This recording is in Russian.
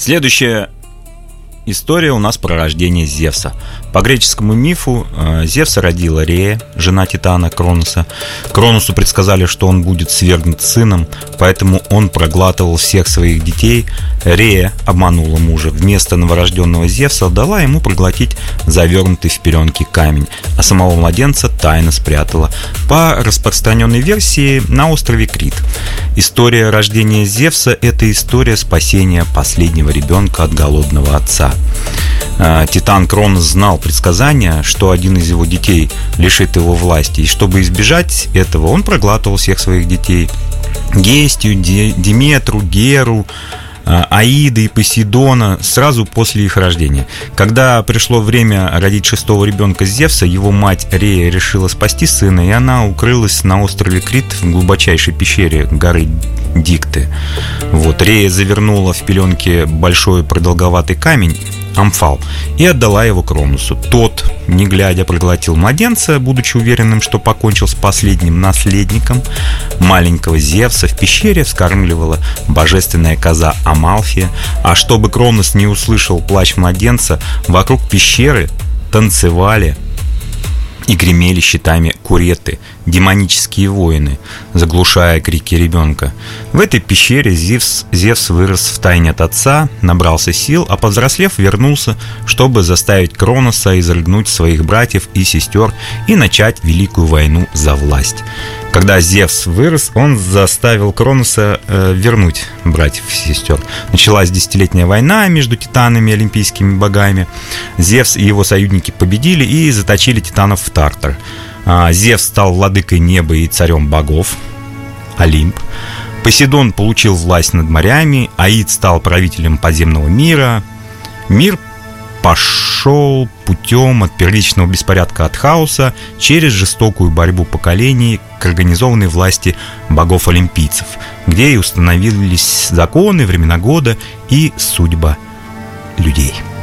Следующая история у нас про рождение Зевса. По греческому мифу Зевса родила Рея, жена Титана Кроноса. Кроносу предсказали, что он будет свергнут сыном, поэтому он проглатывал всех своих детей. Рея обманула мужа. Вместо новорожденного Зевса дала ему проглотить завернутый в пеленки камень, а самого младенца тайно спрятала. По распространенной версии, на острове Крит. История рождения Зевса – это история спасения последнего ребенка от голодного отца. Титан Кронос знал предсказания, что один из его детей лишит его власти, и чтобы избежать этого, он проглатывал всех своих детей: Гестию, Диметру, Геру, Аида и Посейдона сразу после их рождения. Когда пришло время родить шестого ребенка Зевса, его мать Рея решила спасти сына, и она укрылась на острове Крит в глубочайшей пещере горы Дикты. Рея завернула в пеленки большой продолговатый камень, Амфал, и отдала его Кроносу. Тот, не глядя, проглотил младенца, будучи уверенным, что покончил с последним наследником маленького Зевса. В пещере вскармливала божественная коза Амалфия, а чтобы Кронос не услышал плач младенца, вокруг пещеры танцевали и гремели щитами куреты, демонические воины, заглушая крики ребенка. В этой пещере Зевс вырос втайне от отца, набрался сил, а повзрослев вернулся, чтобы заставить Кроноса изрыгнуть своих братьев и сестер и начать великую войну за власть. Когда Зевс вырос, он заставил Кроноса вернуть братьев и сестер. Началась десятилетняя война между титанами и олимпийскими богами. Зевс и его союзники победили и заточили титанов в Тартар. Зевс стал владыкой неба и царем богов, Олимп. Посейдон получил власть над морями, Аид стал правителем подземного мира. Мир пошел путем от первичного беспорядка, от хаоса, через жестокую борьбу поколений к организованной власти богов-олимпийцев, где и установились законы, времена года и судьба людей.